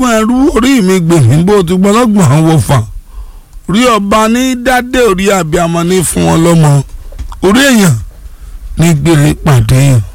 ẹrú orí mi gbèmí bó ti gbọ́lọ́gbọ̀n àwọn fà orí ọba ní dádé orí abiyamọ ní fún wọn lọ́mọ orí èèyàn ní gbèrè pàdé yàn.